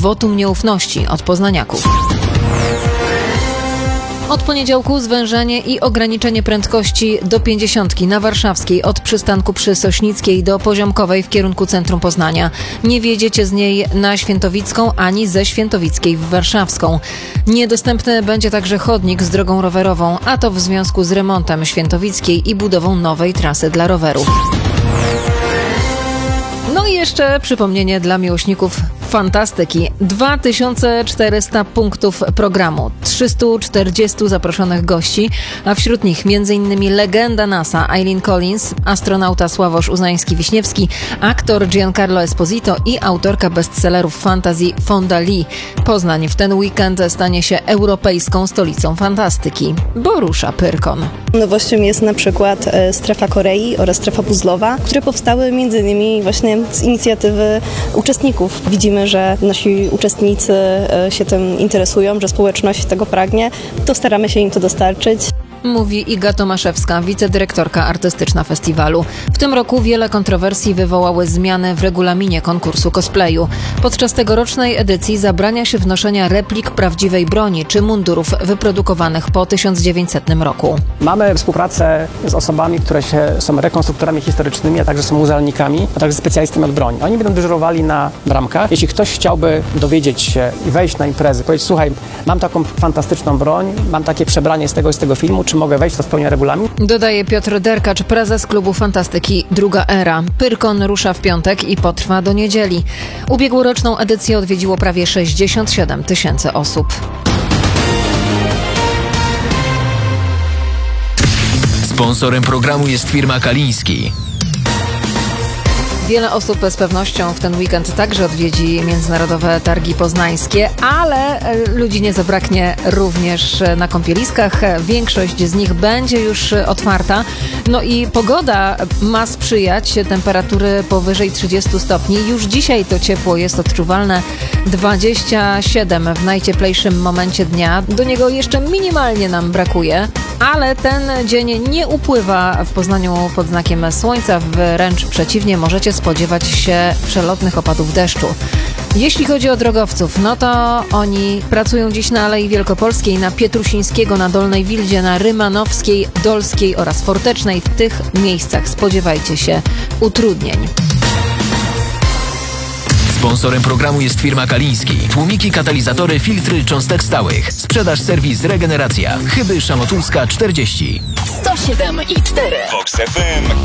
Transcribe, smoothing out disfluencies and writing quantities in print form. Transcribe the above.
wotum nieufności od poznaniaków. Od poniedziałku zwężenie i ograniczenie prędkości do 50 na Warszawskiej od przystanku przy Sośnickiej do Poziomkowej w kierunku centrum Poznania. Nie wjedziecie z niej na Świętowicką ani ze Świętowickiej w Warszawską. Niedostępny będzie także chodnik z drogą rowerową, a to w związku z remontem Świętowickiej i budową nowej trasy dla rowerów. No i jeszcze przypomnienie dla miłośników fantastyki. 2400 punktów programu, 340 zaproszonych gości, a wśród nich m.in. legenda NASA Eileen Collins, astronauta Sławosz Uznański-Wiśniewski, aktor Giancarlo Esposito i autorka bestsellerów fantasy Fonda Lee. Poznań w ten weekend stanie się europejską stolicą fantastyki, bo rusza Pyrkon. Nowością jest na przykład strefa Korei oraz strefa puzzlowa, które powstały m.in. właśnie z inicjatywy uczestników. Widzimy, że nasi uczestnicy się tym interesują, że społeczność tego pragnie, to staramy się im to dostarczyć. Mówi Iga Tomaszewska, wicedyrektorka artystyczna festiwalu. W tym roku wiele kontrowersji wywołały zmiany w regulaminie konkursu cosplayu. Podczas tegorocznej edycji zabrania się wnoszenia replik prawdziwej broni czy mundurów wyprodukowanych po 1900 roku. Mamy współpracę z osobami, które są rekonstruktorami historycznymi, a także są muzealnikami, a także specjalistami od broni. Oni będą dyżurowali na bramkach. Jeśli ktoś chciałby dowiedzieć się i wejść na imprezy, powiedzieć: słuchaj, mam taką fantastyczną broń, mam takie przebranie z tego i z tego filmu, czy mogę wejść, to spełnia regulamin? Dodaje Piotr Derkacz, prezes klubu fantastyki Druga Era. Pyrkon rusza w piątek i potrwa do niedzieli. Ubiegłoroczną edycję odwiedziło prawie 67 000 osób. Sponsorem programu jest firma Kaliński. Wiele osób z pewnością w ten weekend także odwiedzi Międzynarodowe Targi Poznańskie, ale ludzi nie zabraknie również na kąpieliskach. Większość z nich będzie już otwarta. No i pogoda ma sprzyjać, temperatury powyżej 30 stopni. Już dzisiaj to ciepło jest odczuwalne, 27 w najcieplejszym momencie dnia. Do niego jeszcze minimalnie nam brakuje, ale ten dzień nie upływa w Poznaniu pod znakiem słońca, wręcz przeciwnie, możecie spodziewać się przelotnych opadów deszczu. Jeśli chodzi o drogowców, no to oni pracują dziś na Alei Wielkopolskiej, na Pietrusińskiego, na Dolnej Wildzie, na Rymanowskiej, Dolskiej oraz Fortecznej. W tych miejscach spodziewajcie się utrudnień. Sponsorem programu jest firma Kaliński. Tłumiki, katalizatory, filtry cząstek stałych. Sprzedaż, serwis, regeneracja. Chyby Szamotulska 40. 107,4 Vox FM.